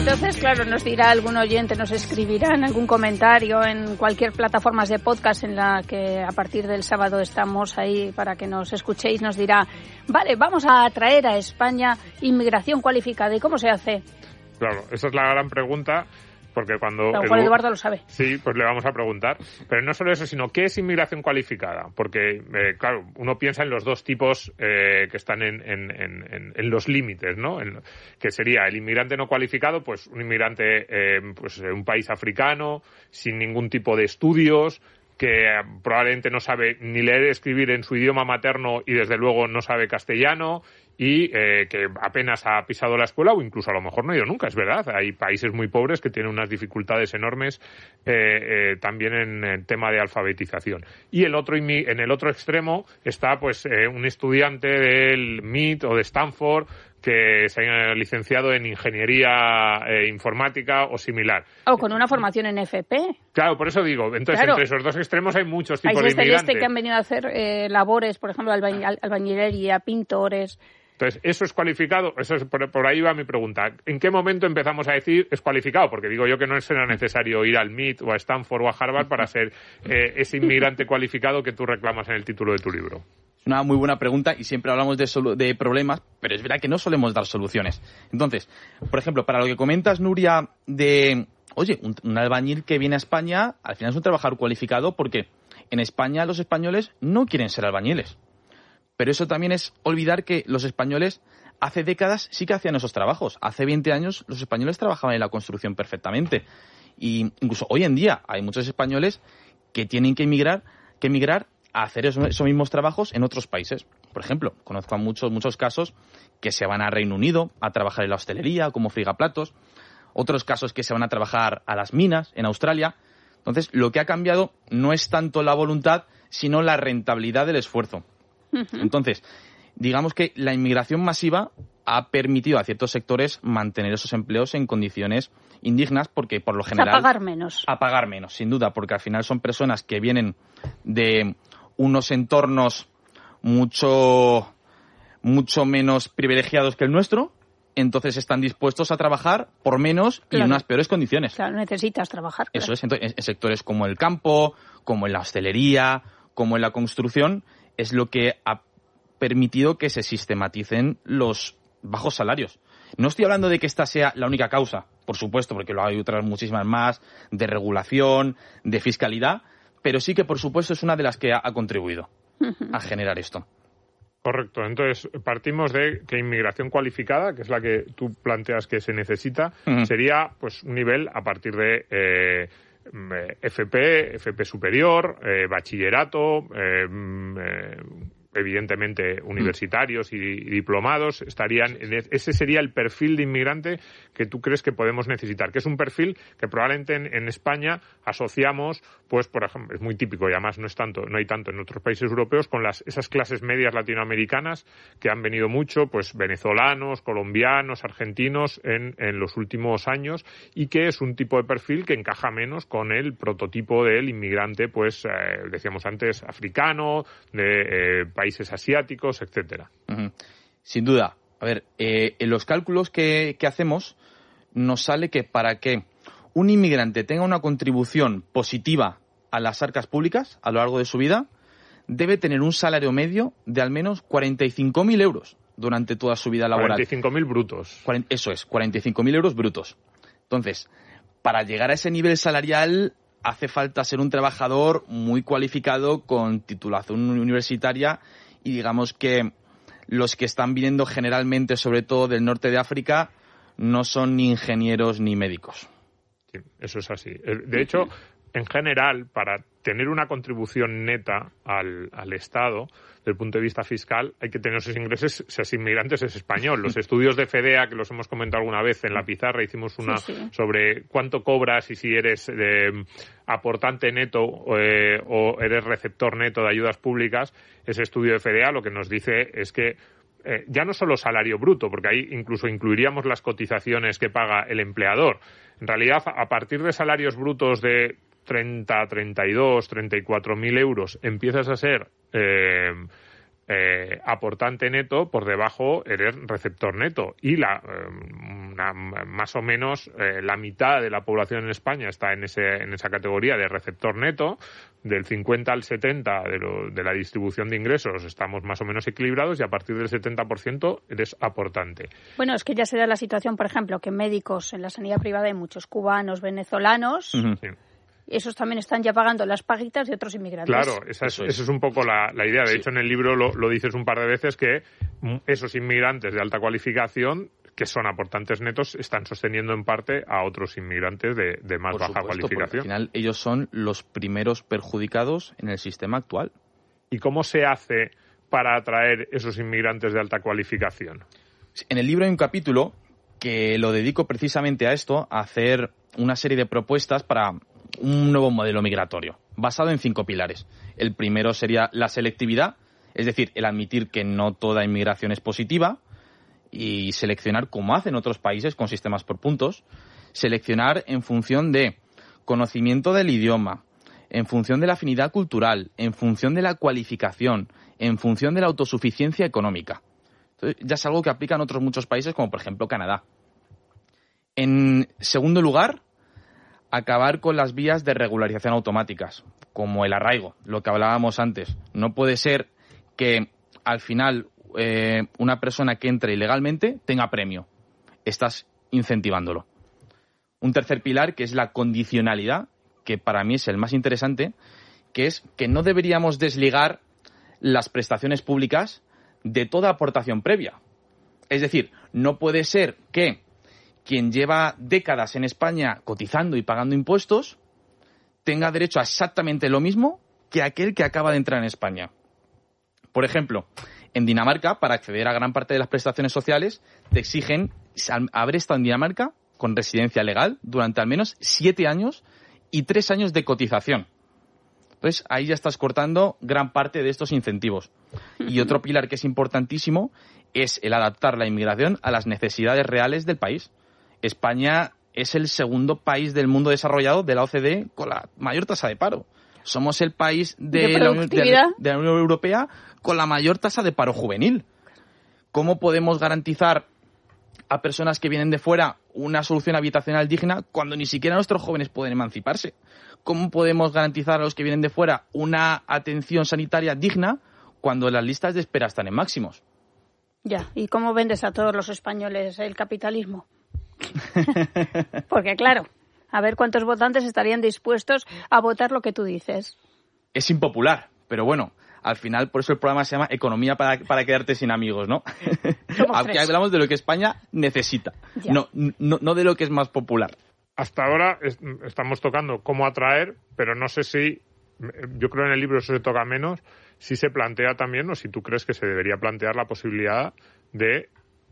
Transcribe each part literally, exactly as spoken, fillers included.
Entonces, claro, nos dirá algún oyente, nos escribirá en algún comentario en cualquier plataforma de podcast en la que a partir del sábado estamos ahí para que nos escuchéis, nos dirá, vale, vamos a traer a España inmigración cualificada. ¿Y cómo se hace? Claro, esa es la gran pregunta. Porque cuando Claro, Juan Eduardo lo sabe. Sí, pues le vamos a preguntar. Pero no solo eso, sino ¿qué es inmigración cualificada? Porque, eh, claro, uno piensa en los dos tipos eh, que están en, en, en, en los límites, ¿no? En, que sería el inmigrante no cualificado, pues un inmigrante eh, pues de un país africano, sin ningún tipo de estudios, que eh, probablemente no sabe ni leer y escribir en su idioma materno y desde luego no sabe castellano, y eh, que apenas ha pisado la escuela o incluso a lo mejor no ha ido nunca, es verdad. Hay países muy pobres que tienen unas dificultades enormes eh, eh, también en el tema de alfabetización. Y el otro en el otro extremo está pues eh, un estudiante del M I T o de Stanford que se haya licenciado en ingeniería eh, informática o similar. O con una formación en F P. Claro, por eso digo. Entonces, claro, entre esos dos extremos hay muchos tipos hay de inmigrantes. Hay este que han venido a hacer eh, labores, por ejemplo, albañ- albañilería, pintores. Entonces, ¿eso es cualificado? Eso es, por, por ahí va mi pregunta. ¿En qué momento empezamos a decir es cualificado? Porque digo yo que no será necesario ir al M I T o a Stanford o a Harvard para ser eh, ese inmigrante cualificado que tú reclamas en el título de tu libro. Es una muy buena pregunta y siempre hablamos de, solu- de problemas, pero es verdad que no solemos dar soluciones. Entonces, por ejemplo, para lo que comentas, Nuria, de, oye, un, un albañil que viene a España, al final es un trabajador cualificado porque en España los españoles no quieren ser albañiles. Pero eso también es olvidar que los españoles hace décadas sí que hacían esos trabajos. Hace veinte años los españoles trabajaban en la construcción perfectamente. Y incluso hoy en día hay muchos españoles que tienen que emigrar, que emigrar a hacer esos, esos mismos trabajos en otros países. Por ejemplo, conozco a muchos, muchos casos que se van a Reino Unido a trabajar en la hostelería como frigaplatos. Otros casos que se van a trabajar a las minas en Australia. Entonces, lo que ha cambiado no es tanto la voluntad, sino la rentabilidad del esfuerzo. Entonces, digamos que la inmigración masiva ha permitido a ciertos sectores mantener esos empleos en condiciones indignas porque, por lo general... A pagar menos. A pagar menos, sin duda, porque al final son personas que vienen de unos entornos mucho, mucho menos privilegiados que el nuestro, entonces están dispuestos a trabajar por menos y claro, en unas peores condiciones. Claro, necesitas trabajar. Eso claro. es, entonces, en sectores como el campo, como en la hostelería, como en la construcción, es lo que ha permitido que se sistematicen los bajos salarios. No estoy hablando de que esta sea la única causa, por supuesto, porque lo hay otras muchísimas más, de regulación, de fiscalidad, pero sí que, por supuesto, es una de las que ha, ha contribuido a generar esto. Correcto. Entonces, partimos de que inmigración cualificada, que es la que tú planteas que se necesita, uh-huh. sería pues un nivel a partir de... Eh, F P, F P superior, eh, bachillerato, eh, eh, evidentemente universitarios y, y diplomados estarían en ese sería el perfil de inmigrante que tú crees que podemos necesitar, que es un perfil que probablemente en, en España asociamos, pues por ejemplo, es muy típico y además no es tanto, no hay tanto en otros países europeos con las esas clases medias latinoamericanas que han venido mucho, pues venezolanos, colombianos, argentinos en, en los últimos años y que es un tipo de perfil que encaja menos con el prototipo del inmigrante, pues eh, decíamos antes, africano, de eh, países asiáticos, etcétera. Uh-huh. Sin duda. A ver, eh, en los cálculos que, que hacemos nos sale que para que un inmigrante tenga una contribución positiva a las arcas públicas a lo largo de su vida, debe tener un salario medio de al menos cuarenta y cinco mil euros durante toda su vida laboral. cuarenta y cinco mil brutos. Eso es, cuarenta y cinco mil euros brutos. Entonces, para llegar a ese nivel salarial hace falta ser un trabajador muy cualificado con titulación universitaria y digamos que los que están viniendo generalmente, sobre todo del norte de África, no son ni ingenieros ni médicos. Sí, eso es así. De hecho, en general, para tener una contribución neta al, al Estado, desde el punto de vista fiscal, hay que tener esos ingresos, seas inmigrantes, es español. Los estudios de FEDEA, que los hemos comentado alguna vez en la pizarra, hicimos una sí, sí. sobre cuánto cobras y si eres eh, aportante neto eh, o eres receptor neto de ayudas públicas. Ese estudio de FEDEA lo que nos dice es que eh, ya no solo salario bruto, porque ahí incluso incluiríamos las cotizaciones que paga el empleador. En realidad, a partir de salarios brutos de treinta, treinta y dos, treinta y cuatro mil euros, empiezas a ser eh, eh, aportante neto, por debajo eres receptor neto. Y la eh, una, más o menos eh, la mitad de la población en España está en ese en esa categoría de receptor neto. Del cincuenta al setenta de, lo, de la distribución de ingresos estamos más o menos equilibrados, y a partir del setenta por ciento eres aportante. Bueno, es que ya se da la situación, por ejemplo, que médicos en la sanidad privada hay muchos cubanos, venezolanos. Uh-huh. Sí. Esos también están ya pagando las paguitas de otros inmigrantes. Claro, esa es, esa es un poco la, la idea. De sí. hecho, en el libro lo, lo dices un par de veces, que esos inmigrantes de alta cualificación, que son aportantes netos, están sosteniendo en parte a otros inmigrantes de, de más Por baja supuesto, cualificación. Al final, ellos son los primeros perjudicados en el sistema actual. ¿Y cómo se hace para atraer esos inmigrantes de alta cualificación? En el libro hay un capítulo que lo dedico precisamente a esto, a hacer una serie de propuestas para un nuevo modelo migratorio, basado en cinco pilares. El primero sería la selectividad, es decir, el admitir que no toda inmigración es positiva y seleccionar, como hacen otros países con sistemas por puntos, seleccionar en función de conocimiento del idioma, en función de la afinidad cultural, en función de la cualificación, en función de la autosuficiencia económica. Entonces, ya es algo que aplican otros muchos países, como por ejemplo Canadá. En segundo lugar, acabar con las vías de regularización automáticas, como el arraigo, lo que hablábamos antes. No puede ser que al final eh, una persona que entre ilegalmente tenga premio. Estás incentivándolo. Un tercer pilar, que es la condicionalidad, que para mí es el más interesante, que es que no deberíamos desligar las prestaciones públicas de toda aportación previa. Es decir, no puede ser que quien lleva décadas en España cotizando y pagando impuestos tenga derecho a exactamente lo mismo que aquel que acaba de entrar en España. Por ejemplo, en Dinamarca, para acceder a gran parte de las prestaciones sociales, te exigen haber estado en Dinamarca con residencia legal durante al menos siete años y tres años de cotización. Entonces, ahí ya estás cortando gran parte de estos incentivos. Y otro pilar que es importantísimo es el adaptar la inmigración a las necesidades reales del país. España es el segundo país del mundo desarrollado de la O C D E con la mayor tasa de paro. Somos el país de, ¿De, la, Unión, de, de la Unión Europea con la mayor tasa de paro juvenil. ¿Cómo podemos garantizar a personas que vienen de fuera una solución habitacional digna cuando ni siquiera nuestros jóvenes pueden emanciparse? ¿Cómo podemos garantizar a los que vienen de fuera una atención sanitaria digna cuando las listas de espera están en máximos? Ya, ¿y cómo vendes a todos los españoles el capitalismo? Porque claro, a ver cuántos votantes estarían dispuestos a votar lo que tú dices. Es impopular, pero bueno, al final por eso el programa se llama Economía para, para quedarte sin amigos, ¿no? Aquí hablamos de lo que España necesita, no, no, no de lo que es más popular. Hasta ahora es, estamos tocando cómo atraer, pero no sé si, yo creo en el libro eso se toca menos, si se plantea también, o si tú crees que se debería plantear la posibilidad de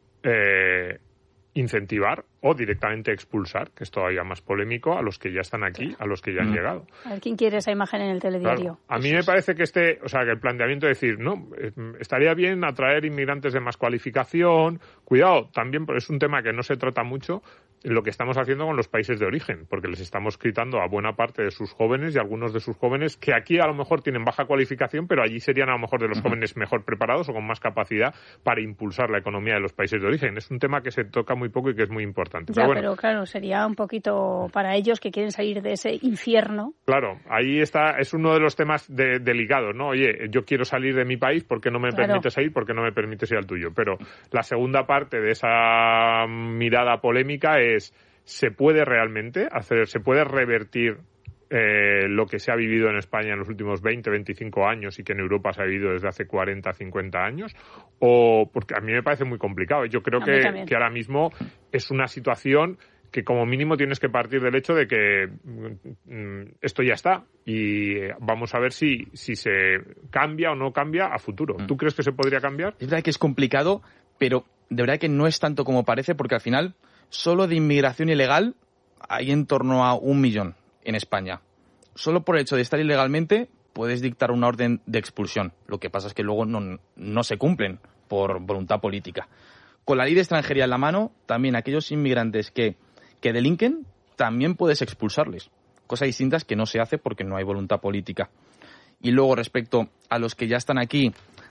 eh, incentivar o directamente expulsar, que es todavía más polémico, a los que ya están aquí, a los que ya han mm. llegado. A ver, ¿quién quiere esa imagen en el telediario? Claro. A mí me parece que este, o sea, que el planteamiento de decir, no, estaría bien atraer inmigrantes de más cualificación, cuidado, también es un tema que no se trata mucho, lo que estamos haciendo con los países de origen, porque les estamos quitando a buena parte de sus jóvenes y algunos de sus jóvenes que aquí a lo mejor tienen baja cualificación, pero allí serían a lo mejor de los uh-huh. jóvenes mejor preparados o con más capacidad para impulsar la economía de los países de origen. Es un tema que se toca muy poco y que es muy importante. Ya, pero, bueno, pero claro, sería un poquito para ellos que quieren salir de ese infierno. Claro, ahí está, es uno de los temas de, delicados, ¿no? Oye, yo quiero salir de mi país, ¿por qué no me claro. permites ir? ¿Por qué no me permites ir al tuyo? Pero la segunda parte de esa mirada polémica es, ¿se puede realmente hacer, se puede revertir eh, lo que se ha vivido en España en los últimos veinte, veinticinco años y que en Europa se ha vivido desde hace cuarenta, cincuenta años? O porque a mí me parece muy complicado. Yo creo que, que ahora mismo es una situación que como mínimo tienes que partir del hecho de que mm, esto ya está y vamos a ver si, si se cambia o no cambia a futuro. ¿Tú crees que se podría cambiar? Es verdad que es complicado, pero de verdad que no es tanto como parece, porque al final solo de inmigración ilegal hay en torno a un millón en España. Solo por el hecho de estar ilegalmente puedes dictar una orden de expulsión. Lo que pasa es que luego no, no se cumplen por voluntad política. Con la ley de extranjería en la mano, también aquellos inmigrantes que, que delinquen, también puedes expulsarles. Cosa distinta es que no se hace porque no hay voluntad política. Y luego, respecto a los que ya están aquí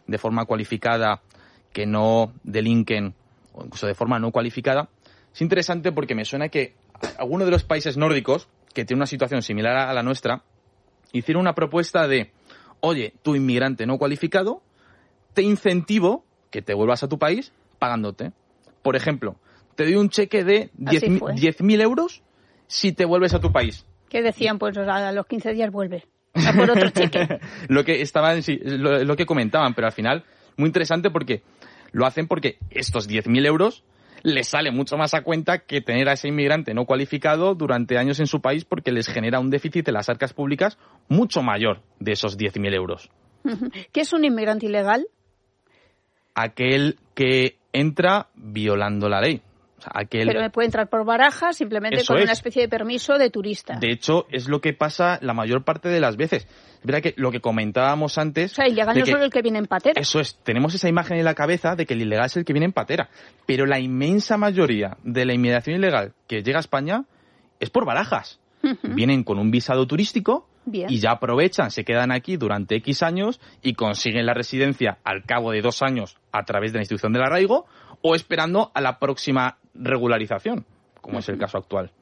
de forma cualificada, que no delinquen, o incluso de forma no cualificada, es interesante porque me suena que algunos de los países nórdicos, que tienen una situación similar a la nuestra, hicieron una propuesta de, oye, tú inmigrante no cualificado, te incentivo que te vuelvas a tu país pagándote. Por ejemplo, te doy un cheque de diez mil euros si te vuelves a tu país. ¿Qué decían? Pues a los quince días vuelve. A por otro cheque. Lo que estaban, sí, lo, lo que comentaban, pero al final, muy interesante porque lo hacen porque estos diez mil euros les sale mucho más a cuenta que tener a ese inmigrante no cualificado durante años en su país, porque les genera un déficit en las arcas públicas mucho mayor de esos diez mil euros. ¿Qué es un inmigrante ilegal? Aquel que entra violando la ley. O sea, aquel... Pero me puede entrar por baraja simplemente Eso con es. una especie de permiso de turista. De hecho, es lo que pasa la mayor parte de las veces. Es verdad que lo que comentábamos antes... O sea, ilegal no es solo el que viene en patera. Eso es. Tenemos esa imagen en la cabeza de que el ilegal es el que viene en patera. Pero la inmensa mayoría de la inmigración ilegal que llega a España es por barajas. Uh-huh. Vienen con un visado turístico. Bien. Y ya aprovechan, se quedan aquí durante X años y consiguen la residencia al cabo de dos años a través de la institución del arraigo o esperando a la próxima regularización, como uh-huh. es el caso actual.